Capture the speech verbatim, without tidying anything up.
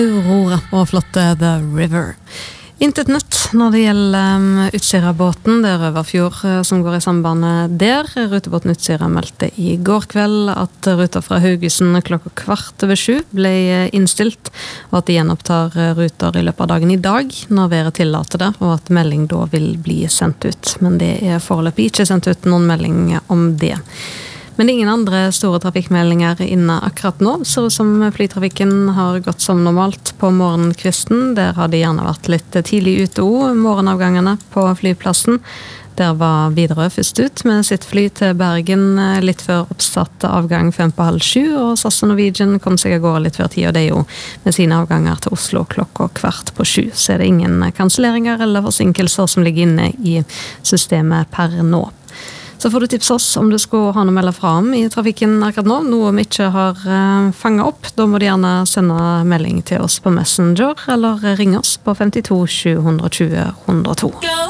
Aurora og flotte The River. Intet nytt når det gjelder um, Utsira-båten. Det er Røverfjord uh, som går i sambandet der. Rutebåten Utsira meldte i går kveld at ruta fra Haugesund klokka kvart over sju ble innstilt, og at de gjenopptar ruter i løpet av dagen i dag når været tillater det, og at melding da vil bli sendt ut. Men det er foreløpig ikke sendt ut noen melding om det. Men det er ingen andre store trafikkmeldinger inne akkurat nå, så som flytrafikken har gått som normalt på morgenkvisten. Der har det gjerne vært litt tidlig ute også, morgenavgangene på flyplassen. Der var Widerøe først ut med sitt fly til Bergen litt før oppsatt avgang fem på halv sju, og SAS og Norwegian kom seg av gårde litt før ti, og det er jo med sine avganger til Oslo klokka kvart på sju. Så er det ingen kanselleringer eller forsinkelser som ligger inne i systemet per nå. Så får du tipse oss om du skal ha noe melde fra om i trafikken akkurat nå, noe vi ikke har uh, fanget opp. Da må du gjerne sende melding til oss på Messenger, eller ringe oss på femtito sju to null null to.